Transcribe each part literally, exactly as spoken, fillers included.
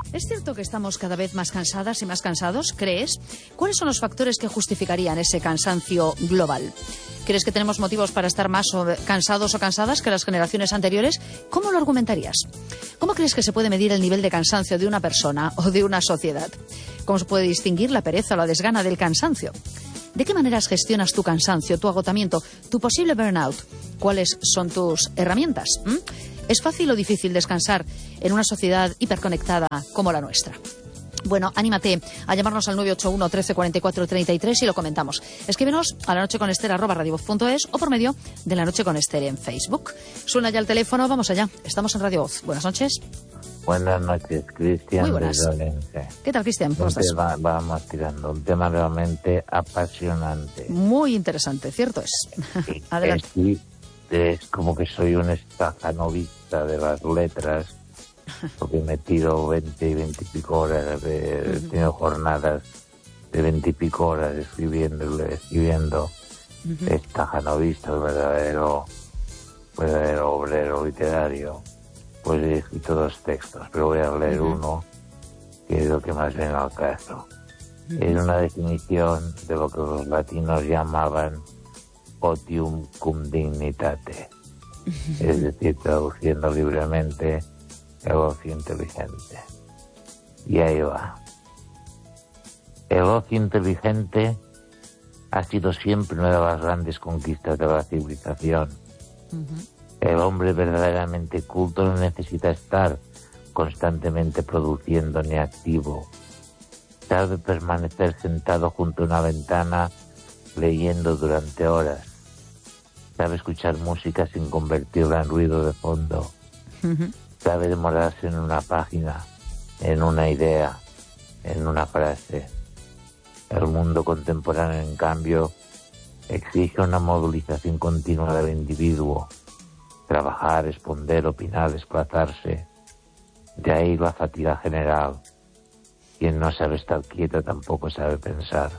¿Es cierto que estamos cada vez más cansadas y más cansados? ¿Crees? ¿Cuáles son los factores que justificarían ese cansancio global? ¿Crees que tenemos motivos para estar más cansados o cansadas que las generaciones anteriores? ¿Cómo lo argumentarías? ¿Cómo crees que se puede medir el nivel de cansancio de una persona o de una sociedad? ¿Cómo se puede distinguir la pereza o la desgana del cansancio? ¿De qué maneras gestionas tu cansancio, tu agotamiento, tu posible burnout? ¿Cuáles son tus herramientas? ¿Mm? ¿Es fácil o difícil descansar en una sociedad hiperconectada como la nuestra? Bueno, anímate a llamarnos al nueve ocho uno, trece, cuarenta y cuatro, treinta y tres y lo comentamos. Escríbenos a lanocheconester arroba radiovoz punto es o por medio de La Noche con Ester en Facebook. Suena ya el teléfono, vamos allá. Estamos en Radio Voz. Buenas noches. Buenas noches, Cristian. Muy buenas. ¿Qué tal, Cristian? ¿Cómo estás? Va, vamos tirando un tema realmente apasionante. Muy interesante, cierto es. Sí, Adelante. Es, es como que soy un estacanovista de las letras, porque me tiro veinte y veinte y pico horas, de, uh-huh. He tenido jornadas de veinte y pico horas escribiendo, escribiendo. Uh-huh. Estacanovista, el verdadero, verdadero obrero literario. Pues he escrito dos textos, pero voy a leer uh-huh. uno que es lo que más viene al caso. Uh-huh. Es una definición de lo que los latinos llamaban otium cum dignitate, uh-huh. es decir, traduciendo libremente, el ocio inteligente. Y ahí va. El ocio inteligente ha sido siempre una de las grandes conquistas de la civilización. Uh-huh. El hombre verdaderamente culto no necesita estar constantemente produciendo ni activo. Sabe permanecer sentado junto a una ventana leyendo durante horas. Sabe escuchar música sin convertirla en ruido de fondo. Uh-huh. Sabe demorarse en una página, en una idea, en una frase. El mundo contemporáneo, en cambio, exige una movilización continua del individuo. Trabajar, responder, opinar, desplazarse. De ahí la fatiga general. Quien no sabe estar quieto tampoco sabe pensar.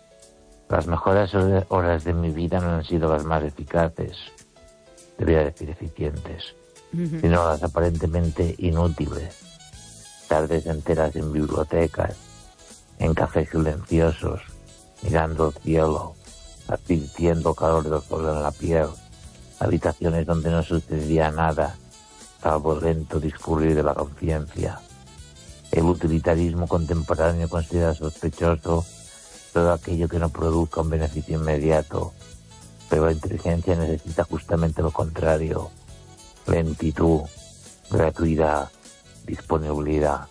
Las mejores horas de mi vida no han sido las más eficaces, debería decir eficientes, uh-huh. sino las aparentemente inútiles. Tardes enteras en bibliotecas, en cafés silenciosos, mirando el cielo, advirtiendo calor del sol en la piel. Habitaciones donde no sucedía nada, salvo el lento discurrir de la conciencia. El utilitarismo contemporáneo considera sospechoso todo aquello que no produzca un beneficio inmediato, pero la inteligencia necesita justamente lo contrario: lentitud, gratuidad, disponibilidad.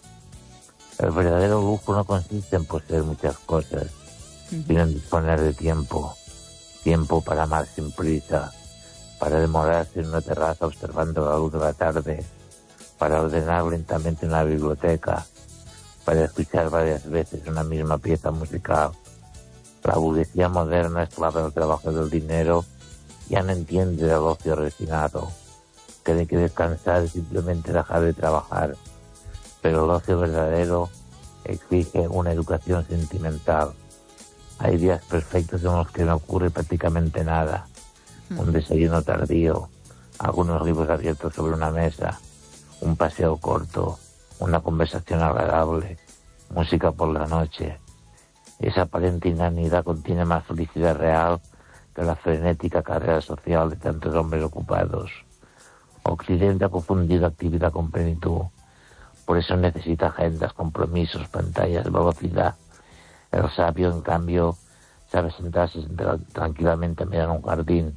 El verdadero lujo no consiste en poseer muchas cosas, uh-huh. sino en disponer de tiempo, tiempo para amar sin prisa, para demorarse en una terraza observando la luz de la tarde, para ordenar lentamente una biblioteca, para escuchar varias veces una misma pieza musical. La burguesía moderna, esclava del trabajo del dinero, ya no entiende del ocio refinado. Cree que descansar es simplemente dejar de trabajar, pero el ocio verdadero exige una educación sentimental. Hay días perfectos en los que no ocurre prácticamente nada. Un desayuno tardío, algunos libros abiertos sobre una mesa, un paseo corto, una conversación agradable, música por la noche. Esa aparente inanidad contiene más felicidad real que la frenética carrera social de tantos hombres ocupados. Occidente ha confundido actividad con plenitud. Por eso necesita agendas, compromisos, pantallas, velocidad. El sabio, en cambio, sabe sentarse tranquilamente a mirar un jardín.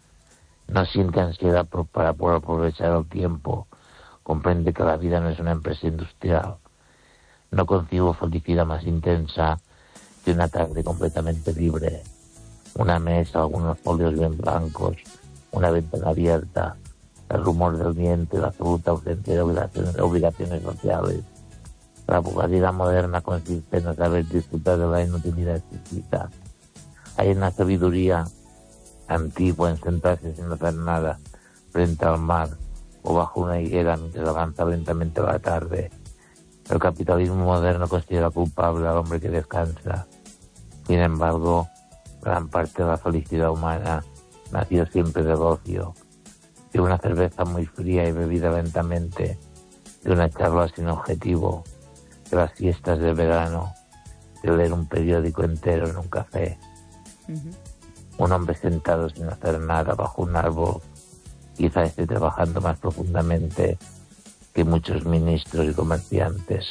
No siente ansiedad por, para poder aprovechar el tiempo. Comprende que la vida no es una empresa industrial. No concibo felicidad más intensa que una tarde completamente libre. Una mesa, algunos folios bien blancos, una ventana abierta, el rumor del viento y la absoluta ausencia de obligaciones, obligaciones sociales. La vulgaridad moderna consiste en no saber disfrutar de la inutilidad exquisita. Hay una sabiduría antigua en sentarse sin hacer nada frente al mar o bajo una higuera mientras avanza lentamente la tarde. El capitalismo moderno considera culpable al hombre que descansa. Sin embargo, gran parte de la felicidad humana nació siempre del ocio, de una cerveza muy fría y bebida lentamente, de una charla sin objetivo, que las fiestas de verano, de leer un periódico entero en un café. Uh-huh. Un hombre sentado sin hacer nada bajo un árbol, quizá esté trabajando más profundamente que muchos ministros y comerciantes.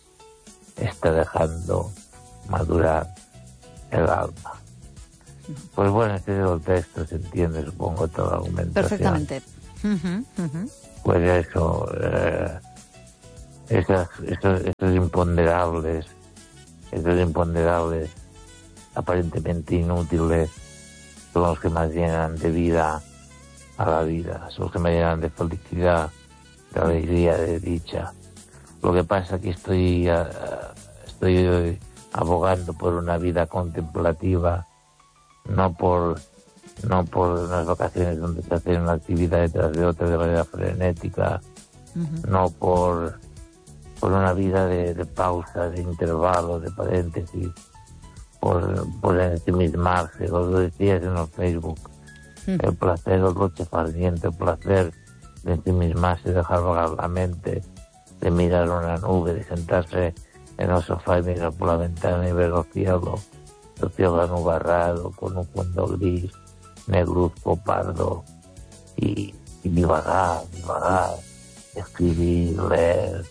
Está dejando madurar el alma. Pues bueno, este es el texto, se entiende, supongo, toda la argumentación. Perfectamente. Uh-huh, uh-huh. Pues eso, eh, esas, esos, esos imponderables, esos imponderables aparentemente inútiles, son los que más llenan de vida a la vida, son los que más llenan de felicidad, de alegría, de dicha. Lo que pasa es que estoy, uh, estoy abogando por una vida contemplativa, no por no por unas vacaciones donde se hace una actividad detrás de otra de manera frenética, uh-huh. no por por una vida de, de pausa, de intervalo, de paréntesis, por, por ensimismarse, lo decías en el Facebook, uh-huh. el placer, el broche farniente, el placer de ensimismarse, de dejar vagar la mente, de mirar una nube, de sentarse en el sofá y mirar por la ventana y ver el cielo, el cielo anubarrado, con un fondo gris, negruzco, pardo, y, y divagar, divagar, escribir, leer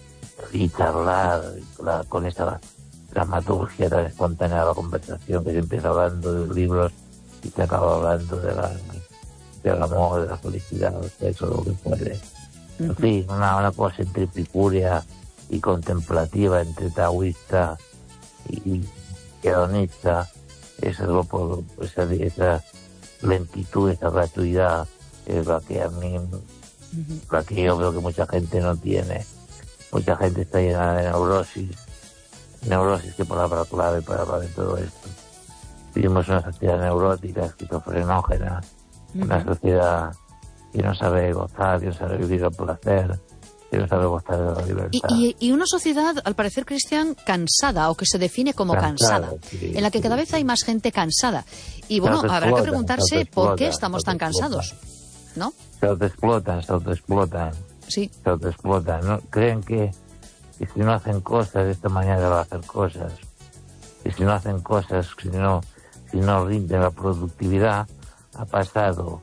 y charlar la, con esa dramaturgia tan espontánea de la conversación, que se empieza hablando de libros y se acaba hablando de la, del amor, de la felicidad, del sexo, lo que puede. Uh-huh. En fin, una, una cosa entre epicúrea y contemplativa, entre taoísta y hedonista, esa, esa, esa lentitud, esa gratuidad es la que a mí, uh-huh. la que yo veo que mucha gente no tiene. Mucha gente está llena de neurosis, neurosis, qué palabra clave para hablar de todo esto. Vivimos una sociedad neurótica, esquizofrenógena, uh-huh. una sociedad que no sabe gozar, que no sabe vivir el placer, que no sabe gozar de la libertad. Y, y, y una sociedad, al parecer, Cristian, cansada, o que se define como cansada, cansada sí, en la que sí, cada vez sí. hay más gente cansada. Y bueno, habrá que preguntarse por qué estamos tan cansados, ¿no? Se autoexplotan, se autoexplotan. Sí. Se autoexplotan, ¿no? Creen que, que si no hacen cosas, esta mañana va a hacer cosas. Que si no hacen cosas, si no, si no rinden la productividad, ha pasado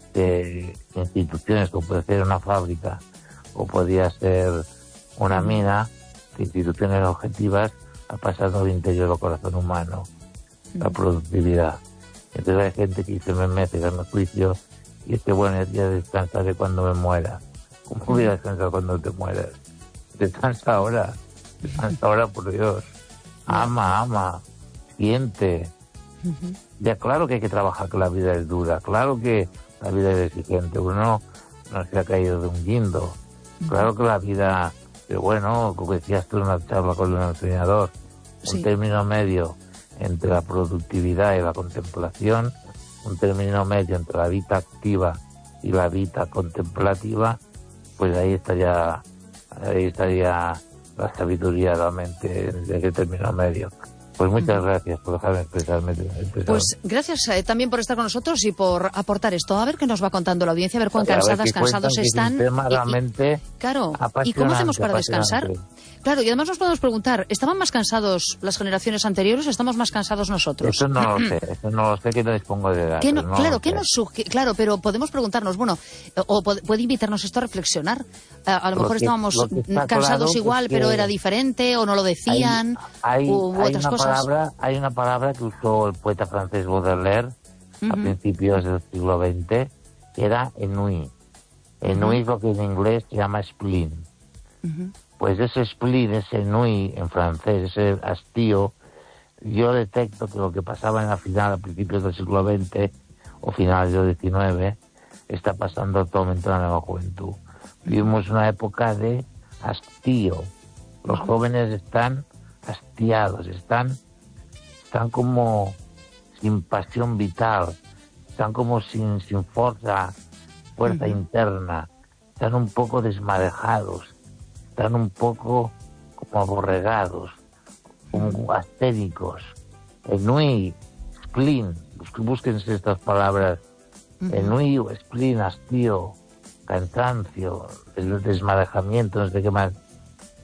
de instituciones como puede ser una fábrica o podría ser una mina, de instituciones objetivas, ha pasado al interior del corazón humano, la productividad. Entonces hay gente que dice, me mete, me juicio, y es que bueno, ya descansaré cuando me muera. ¿Cómo voy a descansar cuando te mueras? Descansa ahora, descansa ahora, por Dios. Ama, ama, siente. Uh-huh. Ya claro que hay que trabajar, que la vida es dura, claro que la vida es exigente, uno no se ha caído de un guindo. Uh-huh. Claro que la vida, pero bueno, como decías tú en una charla con un entrenador, sí. un término medio entre la productividad y la contemplación, un término medio entre la vida activa y la vida contemplativa, pues ahí estaría, ahí estaría la sabiduría realmente de ese término medio. Pues muchas uh-huh. gracias por dejarme expresarme. expresarme. Pues gracias eh, también por estar con nosotros y por aportar esto. A ver qué nos va contando la audiencia, a ver cuán Oye, cansadas, ver cansados están. Tema realmente y, y, claro, ¿y cómo hacemos para descansar? Claro, y además nos podemos preguntar, ¿estaban más cansados las generaciones anteriores o estamos más cansados nosotros? Eso no lo sé, eso no lo sé, que no dispongo de datos. No, no claro, ¿qué nos suge- claro, pero podemos preguntarnos, bueno, o puede invitarnos esto a reflexionar. A, a lo, lo mejor que, estábamos lo cansados claro igual, pero era diferente, o no lo decían, hay, hay, u, u hay otras una cosas. Palabra, hay una palabra que usó el poeta francés Baudelaire uh-huh. a principios del siglo veinte, que era ennui. Ennui uh-huh. es lo que en inglés se llama spleen. Uh-huh. Pues ese spleen, ese ennui en francés, ese hastío, yo detecto que lo que pasaba en la final a principios del siglo veinte o finales del diecinueve está pasando actualmente en la nueva juventud. Vivimos una época de hastío. Los jóvenes están hastiados, están, están como sin pasión vital, están como sin, sin fuerza, fuerza uh-huh. interna, están un poco desmadejados, están un poco como aborregados, como asténicos. Ennui, spleen, búsquense estas palabras. Uh-huh. Ennui, spleen, hastío, cansancio, desmadejamiento, no sé qué más.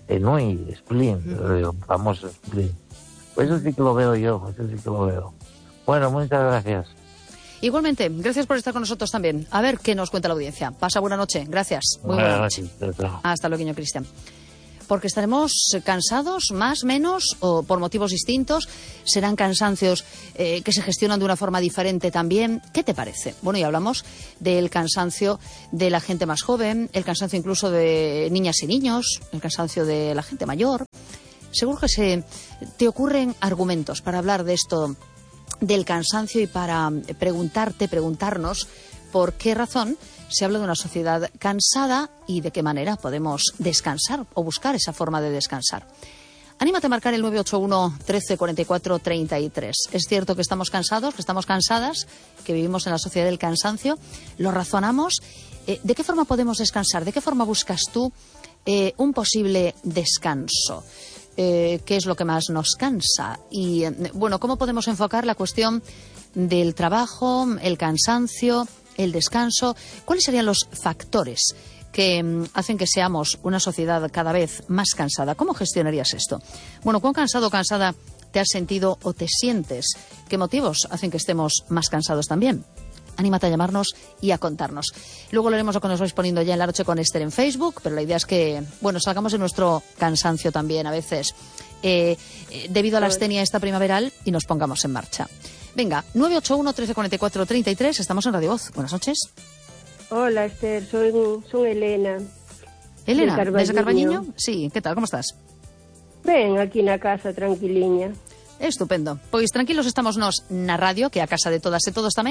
Enui, Splin, el famoso Splin. Pues eso sí que lo veo yo, eso sí que lo veo. Bueno, muchas gracias. Igualmente, gracias por estar con nosotros también. A ver qué nos cuenta la audiencia. Pasa buena noche, gracias. Muy buena noche. Hasta luego, Cristian. Porque estaremos cansados, más, menos, o por motivos distintos. Serán cansancios eh, que se gestionan de una forma diferente también. ¿Qué te parece? Bueno, y hablamos del cansancio de la gente más joven, el cansancio incluso de niñas y niños, el cansancio de la gente mayor. Seguro que se te ocurren argumentos para hablar de esto, del cansancio, y para preguntarte, preguntarnos por qué razón se habla de una sociedad cansada y de qué manera podemos descansar o buscar esa forma de descansar. Anímate a marcar el nueve ocho uno, trece, cuarenta y cuatro, treinta y tres. Es cierto que estamos cansados, que estamos cansadas, que vivimos en la sociedad del cansancio. Lo razonamos. Eh, ¿De qué forma podemos descansar? ¿De qué forma buscas tú eh, un posible descanso? Eh, ¿Qué es lo que más nos cansa? Y, eh, bueno, ¿cómo podemos enfocar la cuestión del trabajo, el cansancio, el descanso? ¿Cuáles serían los factores que mm, hacen que seamos una sociedad cada vez más cansada? ¿Cómo gestionarías esto? Bueno, ¿cuán cansado o cansada te has sentido o te sientes? ¿Qué motivos hacen que estemos más cansados también? Anímate a llamarnos y a contarnos. Luego leeremos lo que nos vais poniendo ya en La Noche con Esther en Facebook, pero la idea es que, bueno, salgamos de nuestro cansancio también a veces, eh, eh, debido a la astenia esta primaveral, y nos pongamos en marcha. Venga, nueve ocho uno, trece, cuarenta y cuatro, treinta y tres, estamos en Radio Voz. Buenas noches. Hola, Esther, soy, soy Elena. Elena, de desde Carballiño? Sí, ¿qué tal? ¿Cómo estás? Ben, aquí na casa, tranquiliña. Estupendo. Pois tranquilos estamos nos na radio, que é a casa de todas e todos tamén.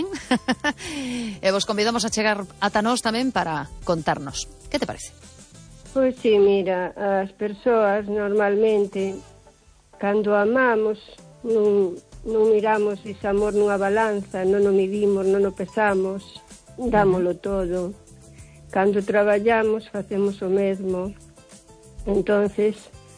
E vos convidamos a chegar ata nós tamén para contarnos. Que te parece? Pois sí, mira, as persoas normalmente, cando amamos, non, non miramos ese amor nunha balanza, non o medimos, non o pesamos, dámolo todo. Cando traballamos, facemos o mesmo. Entonces,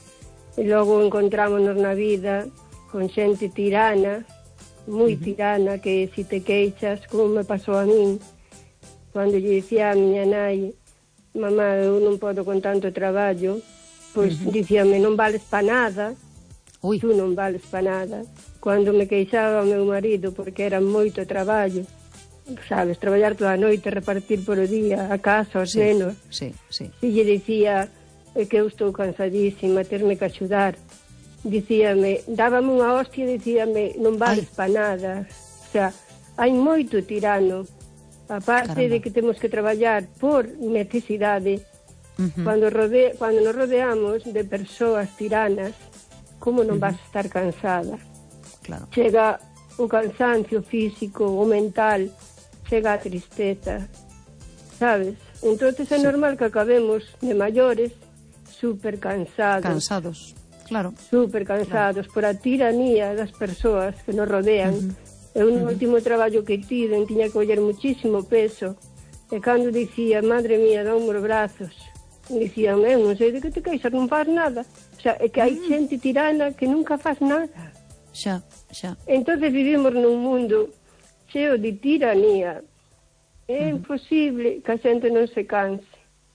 e logo encontrámonos na vida con xente tirana, moi tirana, que si te queixas, como me pasou a min, cando lle dicía a miña nai, mamá, eu non podo con tanto traballo, pois uh -huh. dicíame, non vales pa nada, Ui. tú non vales pa nada. Cando me queixaba o meu marido, porque era moito traballo, sabes, traballar toda a noite, repartir por o día, a casa, os sí, nenos, sí, sí. e lle dicía que eu estou cansadísima, terme que axudar. Dicíame, dábame unha hostia e dicíame, non vales pa nada. O sea, hai moito tirano. A parte Caramba. de que temos que traballar por necesidade, uh -huh. cando, rode, cando nos rodeamos de persoas tiranas, como non uh -huh. vas a estar cansada? Claro. Chega o cansancio físico, o mental, chega a tristeza, sabes? Entonces é sí. normal que acabemos de maiores super cansados. Cansados. Claro. Super cansados claro. por a tiranía das persoas que nos rodean. Uh -huh. Eu no uh -huh. último traballo que tiven tiña que coller muchísimo peso, e cando dicía, madre mía, dame os brazos, dicían, eu non sei de que te queixas, non faz nada. O sea, é que hai uh -huh. xente tirana que nunca faz nada. Xa, xa. Entonces vivimos nun mundo cheo de tiranía. É uh -huh. imposible que a xente non se canse.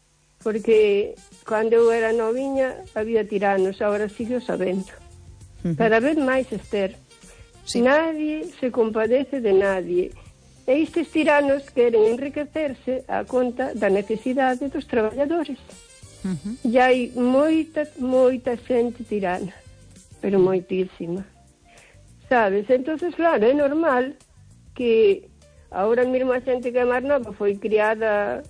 Porque cando eu era noviña había tiranos, agora sigo sabendo. Uh -huh. Cada vez máis, Esther. Sí. Nadie se compadece de nadie. E estes tiranos queren enriquecerse a conta da necesidade dos traballadores. Uh -huh. E hai moita, moita xente tirana, pero moitísima. Sabes? Entonces, claro, é normal que agora mesmo a xente que é máis nova foi criada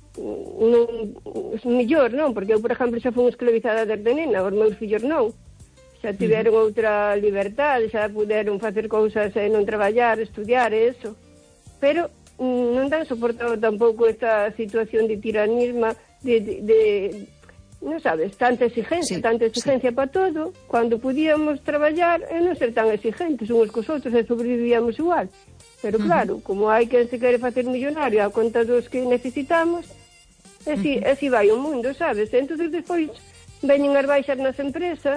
non, mellor, non? Porque eu, por exemplo, xa fui esclavizada desde nena, os meus fillos non. Xa tiveron uh -huh. outra liberdade, xa puderon facer cousas e non traballar, estudiar e eso. Pero non dan soportado tampouco esta situación de tiranismo, de, de, de non sabes, tanta exigencia, sí, tanta exigencia sí. para todo, cando podíamos traballar e non ser tan exigentes uns cos outros e sobrevivíamos igual. Pero claro, uh -huh. como hai quen se quere facer millonario a conta dos que necesitamos, e así, uh -huh. así vai o mundo, sabes? Entón, despois, veñen as baixas nas empresas,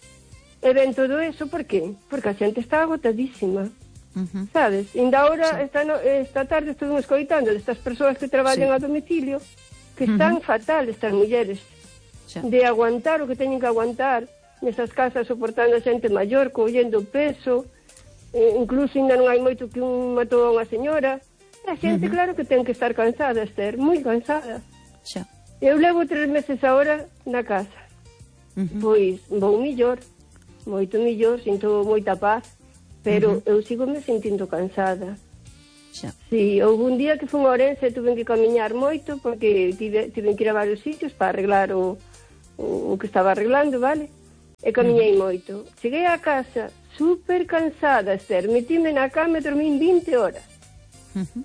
e ven todo eso, por qué? Porque a xente está agotadísima, uh -huh. sabes? Inda ahora, sí. esta, no, esta tarde, estuvimos coitando destas persoas que traballan sí. a domicilio, que están uh -huh. fatal, estas mulleres. xa. De aguantar o que teñen que aguantar nesas casas, soportando a xente maior, collendo peso, eh, incluso ainda non hai moito que un matou a unha señora. A xente, uh -huh. claro que ten que estar cansada, Esther, moi cansada. Xa. Eu levo tres meses agora na casa. Uh -huh. Pois vou millor, moito millor, sinto moita paz, pero uh -huh. eu sigo me sentindo cansada. Xa. Si, houve un día que fui a Ourense e tuve que camiñar moito porque tive, tive que ir a varios sitios para arreglar o, o, o que estaba arreglando, vale? E camiñei uh -huh. moito. Cheguei á casa super cansada, Esther, metíme na cama e dormín vinte horas. Uh -huh.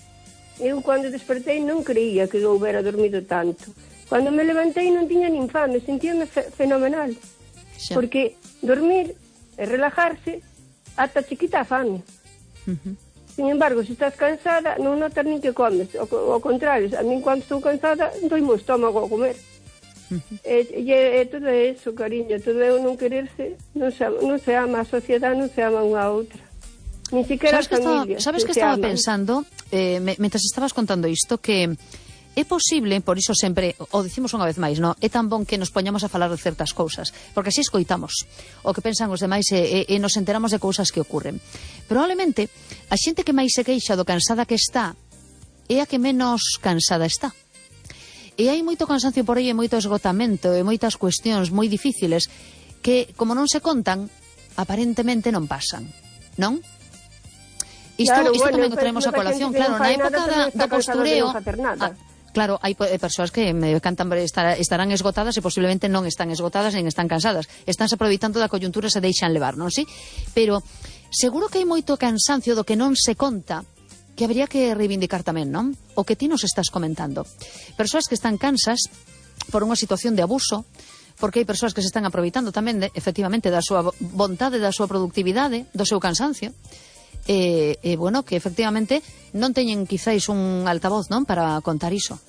Eu, cando despertei, non creía que eu houbera dormido tanto. Cando me levantei non tiña nin fame, sentíame fe fenomenal. Xa. Porque dormir e relajarse ata chiquita a fame. Uh -huh. Sin embargo, se estás cansada, non notas nin que comes. Ao, ao contrario, a min, cando estou cansada, doimo o estómago a comer. Uh -huh. e, e, e todo eso, cariño, todo é o non quererse, non se, non se ama a sociedade, non se ama unha a outra, ni siquiera a familia. Estaba, sabes que, que estaba aman. pensando eh, me, mentras estabas contando isto, que é posible, por iso sempre o dicimos unha vez máis, no? É tan bon que nos poñamos a falar de certas cousas, porque así escoitamos o que pensan os demais e, e, e nos enteramos de cousas que ocurren. Probablemente a xente que máis se queixa do cansada que está é a que menos cansada está. E hai moito cansancio por aí e moito esgotamento e moitas cuestións moi difíciles que, como non se contan, aparentemente non pasan, non? Isto, claro, isto bueno, tamén o traemos a colación, claro, na época da, do postureo, ah, claro, hai persoas que me cantan estar, estarán esgotadas e posiblemente non están esgotadas nin están cansadas, estánse aproveitando da coyuntura e se deixan levar, non si? Pero seguro que hai moito cansancio do que non se conta, que habría que reivindicar tamén, non? O que ti nos estás comentando. Persoas que están cansas por unha situación de abuso, porque hai persoas que se están aproveitando tamén, de, efectivamente, da súa vontade, da súa productividade, do seu cansancio, e, e bueno, que efectivamente non teñen quizáis un altavoz, non? Para contar iso.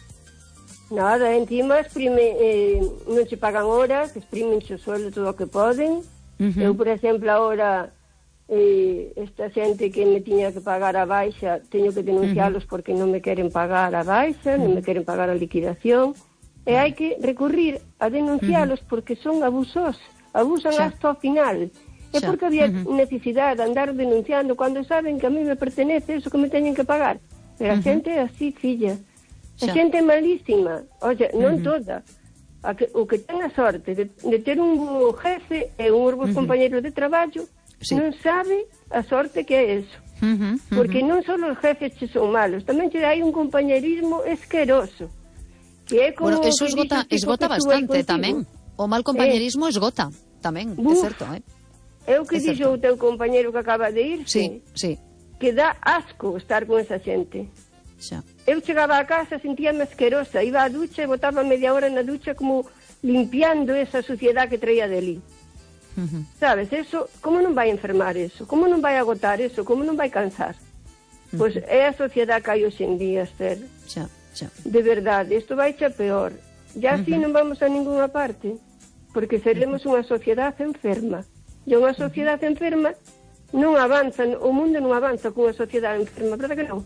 Nada, encima exprime, eh, non se pagan horas, exprimen o sueldo todo o que poden. Uh -huh. Eu, por exemplo, agora... Eh, esta xente que me tiña que pagar a baixa, teño que denuncialos uh -huh. porque non me queren pagar a baixa, uh -huh. non me queren pagar a liquidación, e hai que recurrir a denuncialos uh -huh. porque son abusos, abusan xa. Hasta o final. É porque había uh -huh. necesidade de andar denunciando cando saben que a mí me pertenece eso que me teñen que pagar. Pero a uh -huh. xente é así, filla. A xa. Xente é malísima, oye, non uh -huh. toda. A que, o que ten a sorte de, de ter un bo jefe e un bo uh -huh. compañeiro de traballo, sí. non sabe a sorte que é eso. Uh -huh, uh -huh. Porque non só os jefes che son malos, tamén che hai un compañerismo esqueroso. Que é como bueno, eso esgota, esgota bastante tamén. O mal compañerismo eh. esgota tamén, Buf, é certo, eh? É o que dixo o teu compañeiro que acaba de irse. Sí, sí. Que dá asco estar con esa xente. Xa. Eu chegaba a casa, sentíame asquerosa, iba á ducha e botaba media hora na ducha como limpiando esa suciedade que traía deli. Uh -huh. Sabes, eso, como non vai enfermar eso? Como non vai agotar eso? Como non vai cansar? Uh -huh. Pois é a sociedade que hai hoxe en día, Esther. Xa, xa. De verdade, isto vai xa peor. Ya así uh -huh. non vamos a ninguna parte, porque seremos uh -huh. unha sociedade enferma. E unha sociedade uh -huh. enferma non avanza, o mundo non avanza con unha sociedade enferma, verdade que non?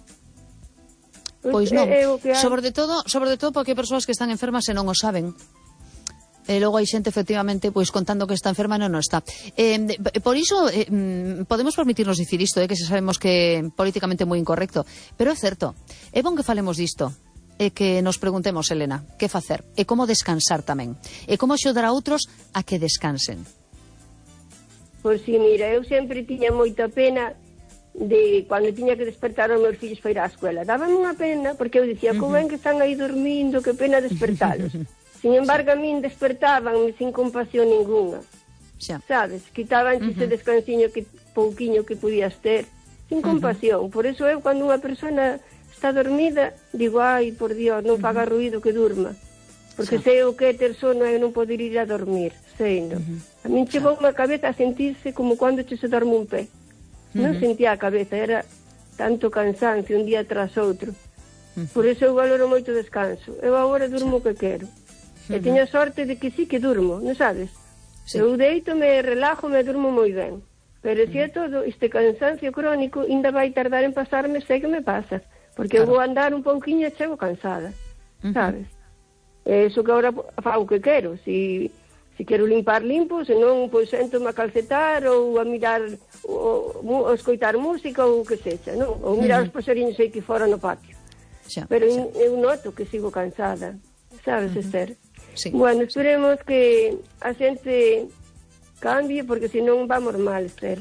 Pois non, é, é sobre de todo, sobre de todo porque hai persoas que están enfermas e non o saben. E logo hai xente, efectivamente, pois contando que está enferma non, non está. Eh, por iso, eh, podemos permitirnos dicir isto, eh, que se sabemos que é políticamente moi incorrecto, pero é certo, é bon que falemos disto, e que nos preguntemos, Elena, que facer, e como descansar tamén, e como axudar a outros a que descansen. Pois si, mira, eu sempre tiña moita pena de cando tiña que despertar os meus fillos para ir á escuela. Dábame unha pena, porque eu dicía, como ven que están aí dormindo, que pena despertalos. Sin embargo, a min despertaban sin compasión ninguna. Xa. Sabes? Quitaban uh -huh. ese descansiño que pouquiño que podías ter, sin compasión. Uh -huh. Por eso eu, cando unha persona está dormida, digo, ai, por Dios, non faga uh -huh. ruido que durma. Porque xa. Sei o que é ter sono e non poder ir a dormir. Sei, non? Uh -huh. A min chegou unha cabeza a sentirse como cando che se dorme un pé. Uh -huh. Non sentía a cabeza, era tanto cansancio un día tras outro. Uh -huh. Por eso eu valoro moito o descanso. Eu agora durmo o que quero. E teño sorte de que sí que durmo, non sabes? Sí. Eu deito, me relajo, me durmo moi ben. Pero se é todo, este cansancio crónico ainda vai tardar en pasarme, sei que me pasa. Porque claro. Eu vou andar un pouquinho e chego cansada, uh -huh. sabes? Eso que agora fa o que quero. Si, si quero limpar, limpo, se non, pois sento-me a calcetar ou a mirar, ou a escoitar música ou o que sexa, non? Ou mirar uh -huh. os pasariños aí que fora no patio. Xa, Pero xa. eu noto que sigo cansada, sabes, uh -huh. Esther? Sí. Bueno, esperemos que a xente cambie, porque senón vamos mal, Esther.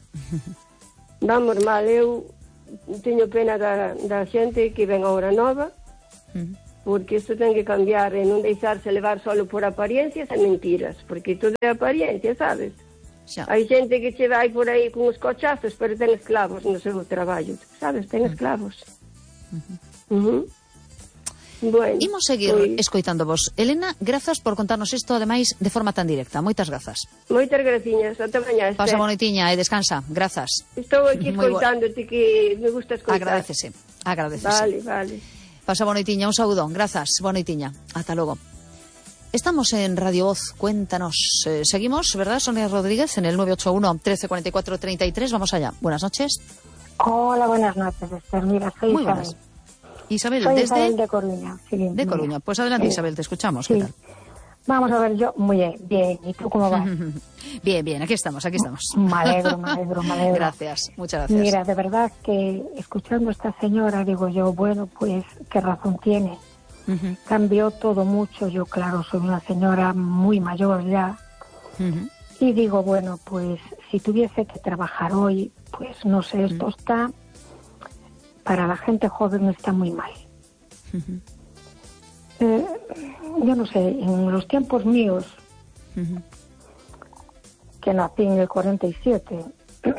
Vamos mal. Eu teño pena da, da xente que ven agora nova, uh -huh. porque isto ten que cambiar e non deixarse levar solo por apariencias e mentiras, porque todo é apariencia, sabes? Xa. Hai xente que che vai por aí con os cochazos, pero ten esclavos no seu traballo, sabes? Ten esclavos. Uh -huh. Uh -huh. Bueno, imos seguir pois... escoitando vos. Elena, grazas por contarnos isto, ademais, de forma tan directa. Moitas grazas. Moitas graciñas. Ata mañá. Pasa bonoitiña e descansa. Grazas. Estou aquí escoitándote, que me gusta escoitar. Agradecese. Agradecese. Vale, vale. Pasa bonoitiña, un saudón. Grazas, bonoitiña. Ata logo. Estamos en Radio Voz, cuéntanos. Eh, seguimos, ¿verdad, Sonia Rodríguez? En el nueve ocho uno, trece cuarenta y cuatro, treinta y tres. Vamos allá. Buenas noches. Hola, buenas noches, Esther. Mira, soy Muy Isabel. Buenas. Isabel, soy desde... Isabel de Coruña. Sí, de mira. Coruña. Pues adelante, sí. Isabel, te escuchamos. Sí. ¿Qué tal? Vamos a ver, yo, muy bien, bien. ¿Y tú cómo vas? Bien, bien, aquí estamos, aquí estamos. Me alegro, me alegro, me alegro. Gracias, muchas gracias. Mira, de verdad que escuchando a esta señora, digo yo, bueno, pues, ¿qué razón tiene? Uh-huh. Cambió todo mucho. Yo, claro, soy una señora muy mayor ya. Uh-huh. Y digo, bueno, pues, si tuviese que trabajar hoy, pues, no sé, esto uh-huh. está, para la gente joven está muy mal. Uh-huh. Eh, yo no sé, en los tiempos míos, uh-huh. que nací en el cuarenta y siete,